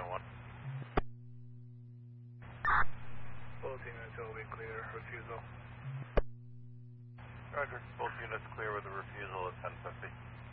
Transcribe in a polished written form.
1. Both units will be clear. Refusal. Roger. Both units clear with a refusal at 1050.